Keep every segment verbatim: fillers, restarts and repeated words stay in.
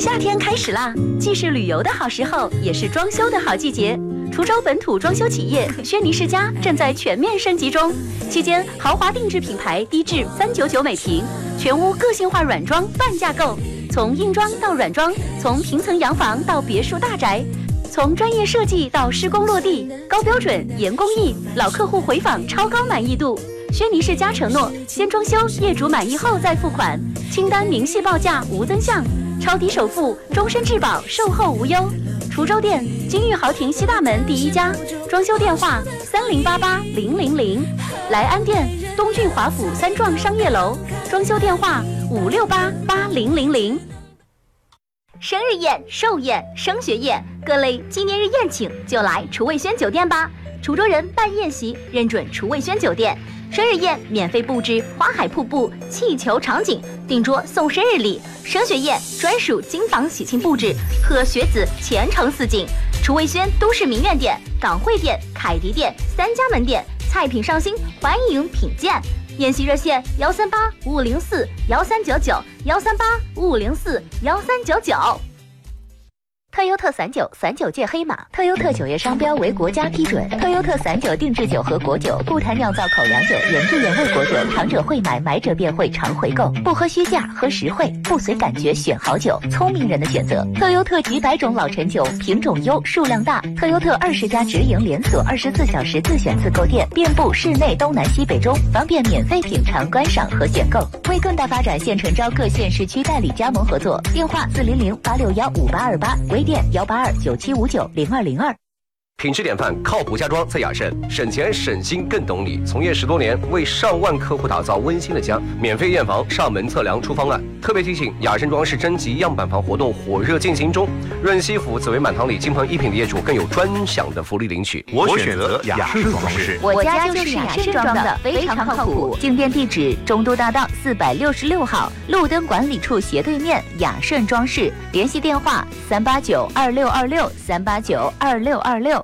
夏天开始啦，既是旅游的好时候，也是装修的好季节。滁州本土装修企业轩尼诗家正在全面升级中，期间豪华定制品牌低至三九九每平，全屋个性化软装半价购，从硬装到软装，从平层洋房到别墅大宅，从专业设计到施工落地，高标准严工艺，老客户回访超高满意度。轩尼诗家承诺，先装修，业主满意后再付款，清单明细报价无增项，超低首付，终身质保，售后无忧。滁州店金玉豪庭西大门第一家，装修电话三零八八零零零。莱安店东郡华府三幢商业楼，装修电话五六八八零零零。生日宴、寿宴、升学宴，各类纪念日宴请就来厨卫轩酒店吧。滁州人办宴席认准厨卫轩酒店。生日宴免费布置花海瀑布、气球场景，订桌送生日礼；升学宴专属金房喜庆布置，贺学子前程似锦。厨卫轩都市名苑店、港汇店、凯迪店三家门店，菜品上新，欢迎品鉴。宴席热线幺三八五五零四幺三九九幺三八五五零四幺三九九。特优特散酒，散酒界黑马。特优特酒业商标为国家批准。特优特散酒定制酒和果酒，不谈酿造口粮酒、原汁原味果酒，尝者会买，买者便会常回购。不喝虚价，喝实惠，不随感觉选好酒，聪明人的选择。特优特几百种老陈酒，品种优，数量大。特优特二十家直营连锁，二十四小时自选自购店，遍布市内东南西北中，方便免费品尝、观赏和选购。为更大发展，现诚招各县市区代理加盟合作，电话四零零八六幺五八二八，微店幺八二九七五九零二零二。 品质典范，靠谱家装在雅盛，省钱省心更懂你。从业十多年，为上万客户打造温馨的家。免费验房，上门测量出方案。特别提醒，雅盛装饰征集样板房活动火热进行中，润西府紫薇满堂里金鹏一品的业主更有专享的福利领取。 我选择雅盛装饰， 我家就是雅盛装的，非常靠谱。进店地址：中都大道四百六十六号，路灯管理处斜对面，雅盛装饰。联系电话：三八九二六二六三八九二六二六。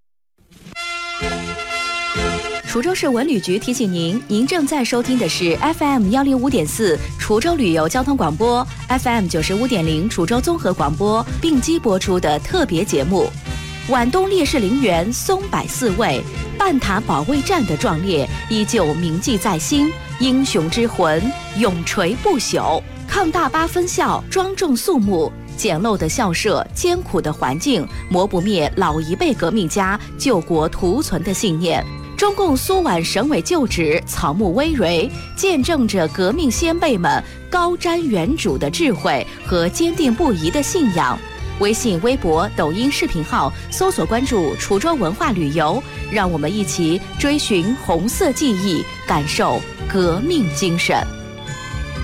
滁州市文旅局提醒您，您正在收听的是 F M 幺零五点四滁州旅游交通广播 ，F M 九十五点零滁州综合广播并机播出的特别节目。皖东烈士陵园松柏四位，半塔保卫战的壮烈依旧铭记在心，英雄之魂永垂不朽。抗大巴分校庄重肃穆，简陋的校舍，艰苦的环境，磨不灭老一辈革命家救国图存的信念。中共苏皖省委旧址草木葳蕤，见证着革命先辈们高瞻远瞩的智慧和坚定不移的信仰。微信、微博、抖音视频号搜索关注滁州文化旅游，让我们一起追寻红色记忆，感受革命精神。